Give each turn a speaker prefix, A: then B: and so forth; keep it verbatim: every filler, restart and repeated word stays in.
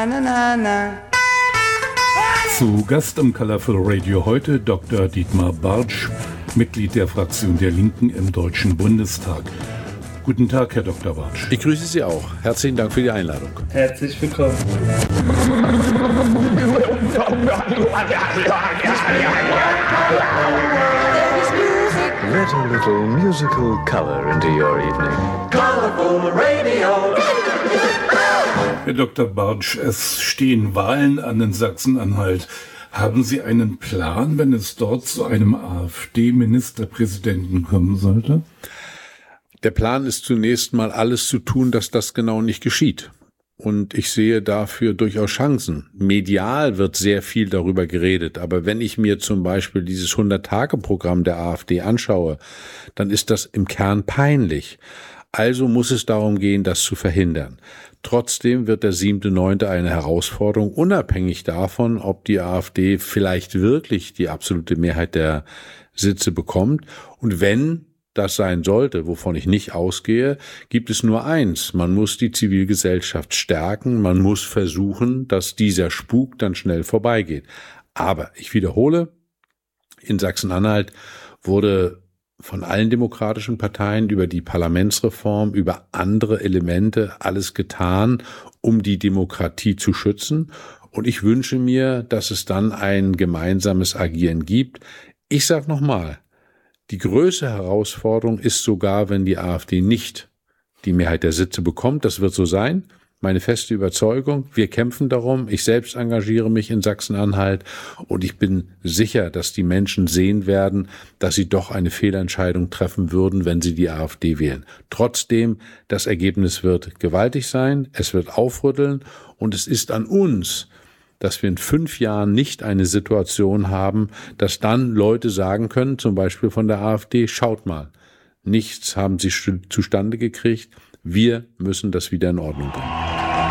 A: Na, na, na.
B: Zu Gast im Colorful Radio heute Doktor Dietmar Bartsch, Mitglied der Fraktion der Linken im Deutschen Bundestag. Guten Tag, Herr Doktor Bartsch.
C: Ich grüße Sie auch. Herzlichen Dank für die Einladung.
A: Herzlich willkommen.
D: Let a little musical color into your evening.
E: Colorful Radio.
B: Herr Doktor Bartsch, es stehen Wahlen an in Sachsen-Anhalt. Haben Sie einen Plan, wenn es dort zu einem AfD-Ministerpräsidenten kommen sollte?
C: Der Plan ist zunächst mal alles zu tun, dass das genau nicht geschieht. Und ich sehe dafür durchaus Chancen. Medial wird sehr viel darüber geredet, aber wenn ich mir zum Beispiel dieses hundert-Tage-Programm der AfD anschaue, dann ist das im Kern peinlich. Also muss es darum gehen, das zu verhindern. Trotzdem wird der siebte neunte eine Herausforderung, unabhängig davon, ob die AfD vielleicht wirklich die absolute Mehrheit der Sitze bekommt. Und wenn das sein sollte, wovon ich nicht ausgehe, gibt es nur eins. Man muss die Zivilgesellschaft stärken, man muss versuchen, dass dieser Spuk dann schnell vorbeigeht. Aber ich wiederhole, in Sachsen-Anhalt wurde von allen demokratischen Parteien über die Parlamentsreform, über andere Elemente alles getan, um die Demokratie zu schützen. Und ich wünsche mir, dass es dann ein gemeinsames Agieren gibt. Ich sage nochmal, die größte Herausforderung ist sogar, wenn die AfD nicht die Mehrheit der Sitze bekommt. Das wird so sein. Meine feste Überzeugung. Wir kämpfen darum. Ich selbst engagiere mich in Sachsen-Anhalt und ich bin sicher, dass die Menschen sehen werden, dass sie doch eine Fehlentscheidung treffen würden, wenn sie die AfD wählen. Trotzdem, das Ergebnis wird gewaltig sein. Es wird aufrütteln und es ist an uns, dass wir in fünf Jahren nicht eine Situation haben, dass dann Leute sagen können, zum Beispiel von der AfD, schaut mal, nichts haben sie zustande gekriegt, wir müssen das wieder in Ordnung bringen.